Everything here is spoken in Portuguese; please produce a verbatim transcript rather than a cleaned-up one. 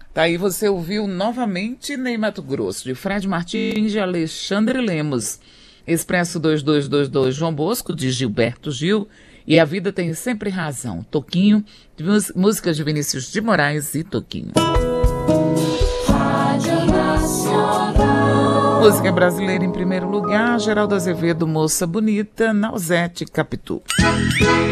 Tá aí, você ouviu novamente Ney Matogrosso, de Fred Martins e Alexandre Lemos. Expresso dois dois dois dois, João Bosco, de Gilberto Gil. E A Vida Tem Sempre Razão, Toquinho, de mus- músicas de Vinícius de Moraes e Toquinho. Rádio Nacional. Música brasileira em primeiro lugar, Geraldo Azevedo, Moça Bonita, Nausete Capitu.